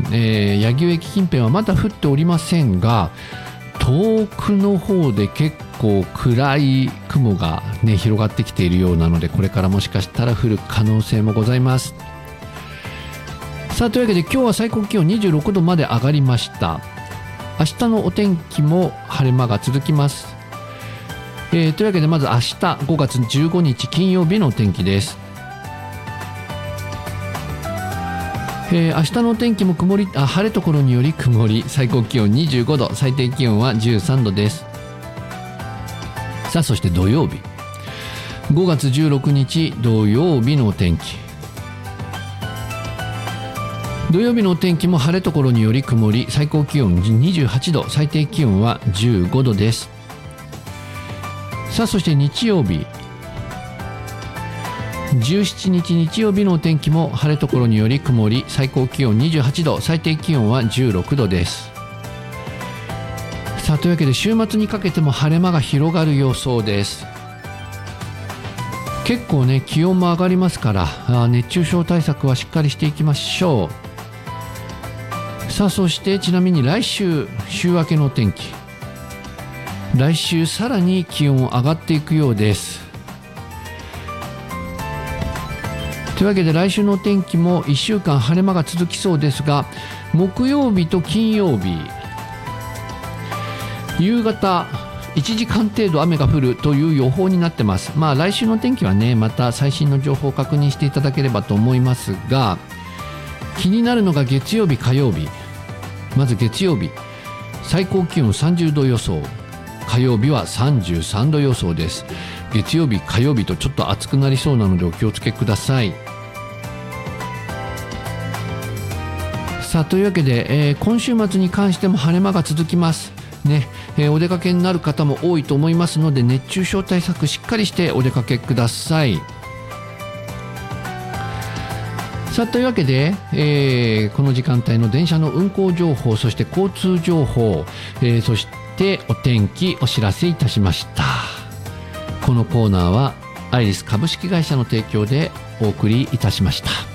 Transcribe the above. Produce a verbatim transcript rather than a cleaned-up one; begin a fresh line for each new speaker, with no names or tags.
えー、柳生駅近辺はまだ降っておりませんが、遠くの方で結構暗い雲が、ね、広がってきているようなので、これからもしかしたら降る可能性もございます。さあ、というわけで今日は最高気温にじゅうろくどまで上がりました。明日のお天気も晴れ間が続きます。えー、というわけでまず明日ごがつじゅうごにち金曜日のお天気です。えー、明日のお天気も曇りあ晴れところにより曇り、最高気温にじゅうごど、最低気温はじゅうさんどです。さあ、そして土曜日ごがつじゅうろくにち土曜日のお天気。土曜日のお天気も晴れところにより曇り、最高気温にじゅうはちど、最低気温はじゅうごどです。さあ、そして日曜日じゅうしちにち日曜日のお天気も晴れところにより曇り、最高気温にじゅうはちど、最低気温はじゅうろくどです。さあ、というわけで週末にかけても晴れ間が広がる予想です。結構ね、気温も上がりますから、あ熱中症対策はしっかりしていきましょう。さあ、そしてちなみに来週週明けのお天気、来週さらに気温上がっていくようです。というわけで来週のお天気もいっしゅうかん晴れ間が続きそうですが、木曜日と金曜日夕方いちじかん程度雨が降るという予報になってます。まあ来週の天気はね、また最新の情報を確認していただければと思いますが、気になるのが月曜日火曜日。まず月曜日最高気温さんじゅうど予想、火曜日はさんじゅうさんど予想です。月曜日火曜日とちょっと暑くなりそうなのでお気をつけください。さあ、というわけで、えー、今週末に関しても晴れ間が続きますね。えー、お出かけになる方も多いと思いますので、熱中症対策しっかりしてお出かけください。さあ、というわけで、えー、この時間帯の電車の運行情報、そして交通情報、えー、そしてお天気お知らせいたしました。このコーナーはアイリス株式会社の提供でお送りいたしました。